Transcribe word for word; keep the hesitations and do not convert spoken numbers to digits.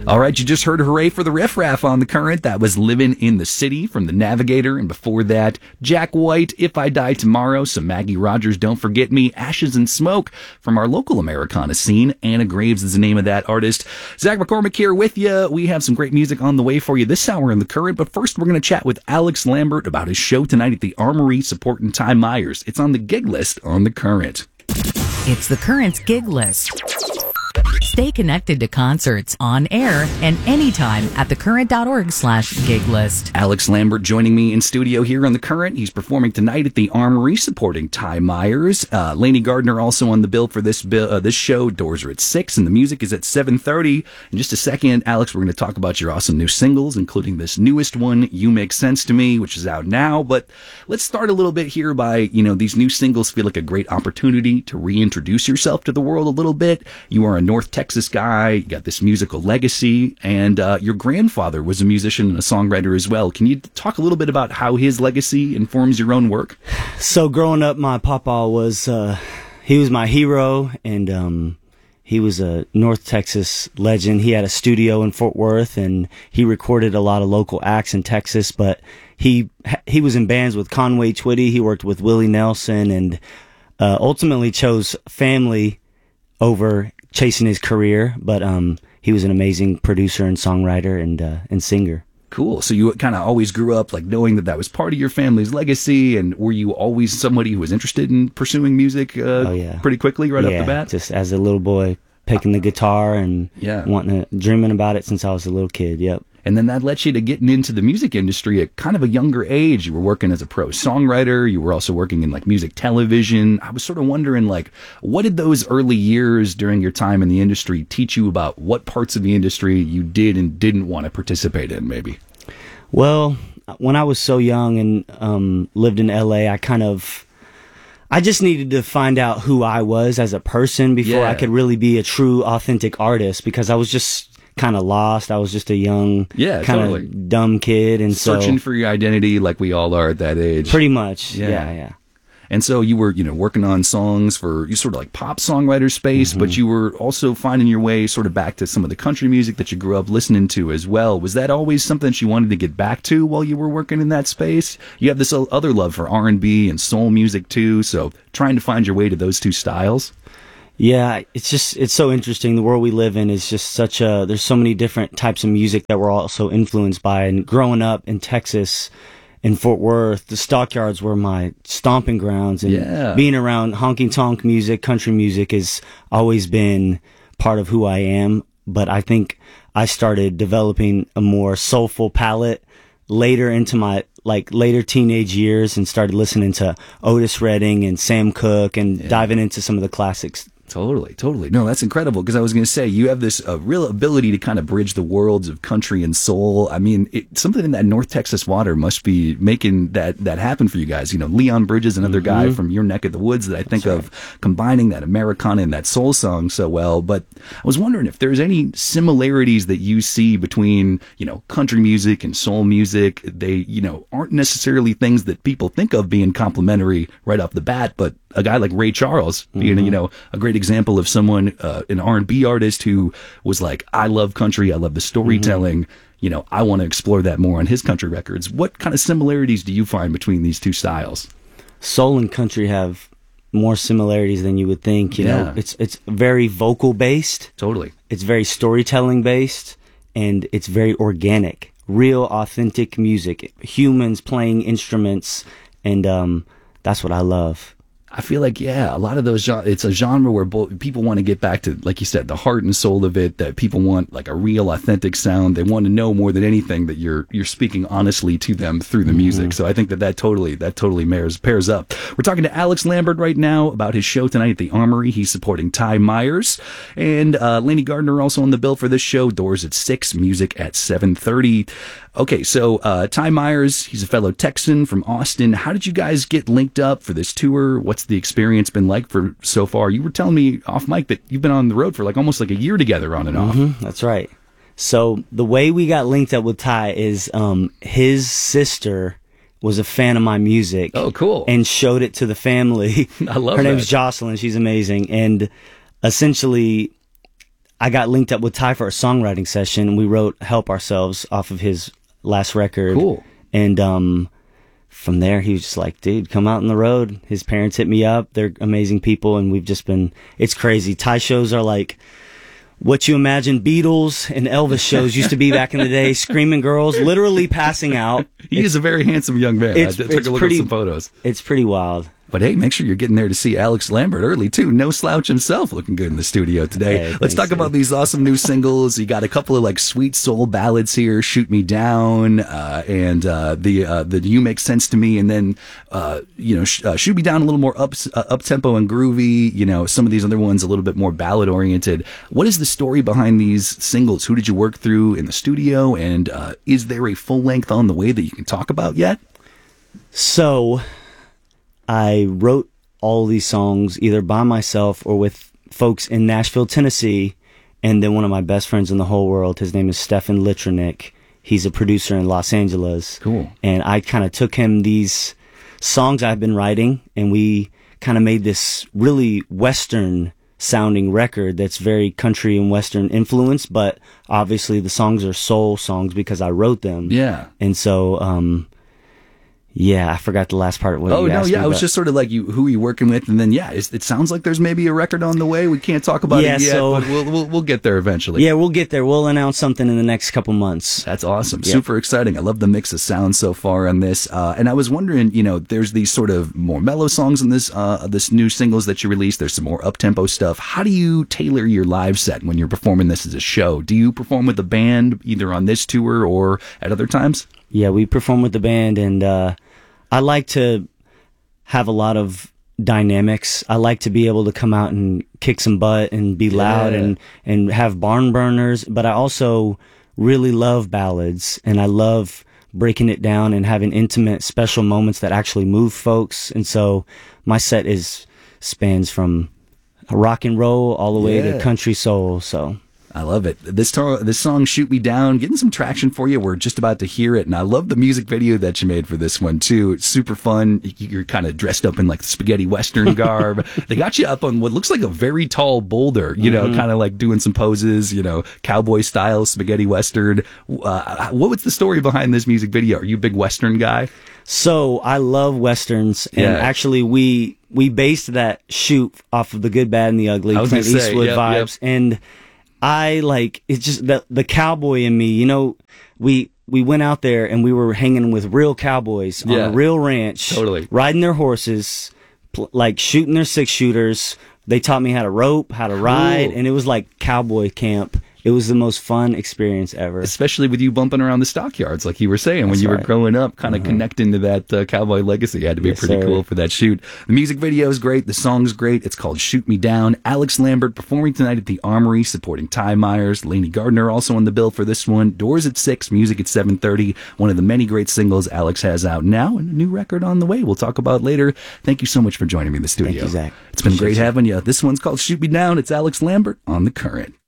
All right, you just heard Hooray for the Riff Raff on The Current. That was Living in the City from The Navigator. And before that, Jack White, If I Die Tomorrow. Some Maggie Rogers, Don't Forget Me. Ashes and Smoke from our local Americana scene. Anna Graves is the name of that artist. Zach McCormick here with you. We have some great music on the way for you this hour in The Current. But first, we're going to chat with Alex Lambert about his show tonight at the Armory supporting Ty Myers. It's on the gig list on The Current. It's The Current's gig list. Stay connected to concerts on air and anytime at thecurrent.org slash gig list. Alex Lambert joining me in studio here on The Current. He's performing tonight at the Armory supporting Ty Myers. Uh, Lainey Gardner also on the bill for this bill, uh, this show. Doors are at six and the music is at seven thirty. In just a second, Alex, we're going to talk about your awesome new singles, including this newest one, You Make Sense to Me, which is out now. But let's start a little bit here by, you know, these new singles feel like a great opportunity to reintroduce yourself to the world a little bit. You are a North Texas guy, you got this musical legacy, and uh, your grandfather was a musician and a songwriter as well. Can you talk a little bit about how his legacy informs your own work? So growing up, my papa was, uh, he was my hero, and um, he was a North Texas legend. He had a studio in Fort Worth, and he recorded a lot of local acts in Texas, but he he was in bands with Conway Twitty, he worked with Willie Nelson, and uh, ultimately chose family over chasing his career, but um, he was an amazing producer and songwriter and uh, and singer. Cool. So you kind of always grew up like knowing that that was part of your family's legacy, and were you always somebody who was interested in pursuing music uh, oh, yeah. pretty quickly right yeah, off the bat? Just as a little boy, picking the guitar and yeah. wanting to, dreaming about it since I was a little kid, yep. And then that led you to getting into the music industry at kind of a younger age. You were working as a pro songwriter. You were also working in like music television. I was sort of wondering, like, what did those early years during your time in the industry teach you about what parts of the industry you did and didn't want to participate in, maybe? Well, when I was so young and um, lived in L A, I kind of, I just needed to find out who I was as a person before yeah. I could really be a true, authentic artist, because I was just kind of lost. I was just a young, yeah, kind of totally. dumb kid, and searching so, for your identity, like we all are at that age. Pretty much, yeah, yeah, yeah. And so you were, you know, working on songs for you sort of like pop songwriter space, Mm-hmm. but you were also finding your way sort of back to some of the country music that you grew up listening to as well. Was that always something that you wanted to get back to while you were working in that space? You have this other love for R and B and soul music too, so trying to find your way to those two styles. Yeah, it's just, it's so interesting. The world we live in is just such a, there's so many different types of music that we're also influenced by. And growing up in Texas, in Fort Worth, the stockyards were my stomping grounds. And yeah. being around honky tonk music, country music has always been part of who I am. But I think I started developing a more soulful palette later into my, like later teenage years, and started listening to Otis Redding and Sam Cooke and yeah. diving into some of the classics. Totally, totally. No, that's incredible, because I was going to say, you have this uh, real ability to kind of bridge the worlds of country and soul. I mean, it, something in that North Texas water must be making that, that happen for you guys. You know, Leon Bridges, another mm-hmm. guy from your neck of the woods that I think That's of right. combining that Americana and that soul song so well. But I was wondering if there's any similarities that you see between, you know, country music and soul music. They, you know, aren't necessarily things that people think of being complementary right off the bat, but a guy like Ray Charles being, mm-hmm. you know, a great example of someone, uh, an R and B artist who was like, I love country, I love the storytelling, mm-hmm. you know, I want to explore that more on his country records. What kind of similarities do you find between these two styles? Soul and country have more similarities than you would think. You yeah. know, it's it's very vocal based. Totally. It's very storytelling based, and it's very organic, real, authentic music. Humans playing instruments, and um, that's what I love. I feel like, yeah, a lot of those, it's a genre where bo- people want to get back to, like you said, the heart and soul of it, that people want like a real authentic sound. They want to know more than anything that you're, you're speaking honestly to them through the music. Mm-hmm. So I think that that totally, that totally pairs, pairs up. We're talking to Alex Lambert right now about his show tonight at the Armory. He's supporting Ty Myers, and, uh, Lainey Gardner also on the bill for this show. Doors at six, music at seven thirty. Okay, so uh, Ty Myers, he's a fellow Texan from Austin. How did you guys get linked up for this tour? What's the experience been like for so far? You were telling me off mic that you've been on the road for like almost like a year together on and off. Mm-hmm, that's right. So the way we got linked up with Ty is um, his sister was a fan of my music. Oh, cool. And showed it to the family. I love Her that. name's Jocelyn. She's amazing. And essentially, I got linked up with Ty for a songwriting session. We wrote Help Ourselves off of his last record. Cool. And um, from there, he was just like, dude, come out on the road. His parents hit me up. They're amazing people. And we've just been, it's crazy. Ty shows are like what you imagine Beatles and Elvis shows used to be back in the day. Screaming girls, literally passing out. He it's, is a very handsome young man. I It's, took it's a look pretty, at some photos. It's pretty wild. But hey, make sure you're getting there to see Alex Lambert early too. No slouch himself, looking good in the studio today. Hey, Let's thanks, talk about dude. these awesome new singles. You got a couple of like sweet soul ballads here, "Shoot Me Down," uh, and uh, the uh, the "You Make Sense to Me," and then uh, you know, sh- uh, "Shoot Me Down" a little more up uh, up tempo and groovy. You know, some of these other ones a little bit more ballad oriented. What is the story behind these singles? Who did you work through in the studio, and uh, is there a full length on the way that you can talk about yet? So, I wrote all these songs either by myself or with folks in Nashville, Tennessee, and then one of my best friends in the whole world, his name is Stefan Litronick. He's a producer in Los Angeles. Cool. And I kind of took him these songs I've been writing, and we kind of made this really Western sounding record that's very country and Western influenced, but obviously the songs are soul songs because I wrote them. Yeah. And so, um, yeah, I forgot the last part of what Oh, you no, asked yeah, me I was about. just sort of like, you, who are you working with? And then, yeah, it's, it sounds like there's maybe a record on the way. We can't talk about Yeah, it yet, so- but we'll, we'll, we'll get there eventually. Yeah, we'll get there. We'll announce something in the next couple months. That's awesome. Yep. Super exciting. I love the mix of sounds so far on this. Uh, and I was wondering, you know, there's these sort of more mellow songs in this, uh, this new singles that you released. There's some more up-tempo stuff. How do you tailor your live set when you're performing this as a show? Do you perform with a band either on this tour or at other times? Yeah, we perform with the band, and uh, I like to have a lot of dynamics. I like to be able to come out and kick some butt and be loud Yeah. and, and have barn burners, but I also really love ballads, and I love breaking it down and having intimate, special moments that actually move folks. And so my set is spans from rock and roll all the way Yeah. to country soul. So I love it. This tar- this song, "Shoot Me Down," getting some traction for you. We're just about to hear it, and I love the music video that you made for this one too. It's super fun. You're kind of dressed up in like spaghetti western garb. They got you up on what looks like a very tall boulder, you know, Mm-hmm. kind of like doing some poses, you know, cowboy style spaghetti western. Uh, what was the story behind this music video? Are you a big western guy? So I love westerns, and Yeah. actually we we based that shoot off of The Good, Bad, and the Ugly, I was Clint gonna say, Eastwood yep, vibes, and I like it's just the the cowboy in me. You know, we we went out there and we were hanging with real cowboys on Yeah. a real ranch, Totally. riding their horses, pl- like shooting their six shooters. They taught me how to rope, how to ride, Cool. and it was like cowboy camp. It was the most fun experience ever. Especially with you bumping around the stockyards, like you were saying, when That's you were right. growing up, kind of connecting to that uh, cowboy legacy. It had to be Yes, pretty sir. cool for that shoot. The music video is great. The song's great. It's called "Shoot Me Down." Alex Lambert performing tonight at the Armory, supporting Ty Myers. Lainey Gardner also on the bill for this one. Doors at six, music at seven thirty. One of the many great singles Alex has out now, and a new record on the way. We'll talk about later. Thank you so much for joining me in the studio. you, Zach. It's been Appreciate great you. having you. This one's called "Shoot Me Down." It's Alex Lambert on The Current.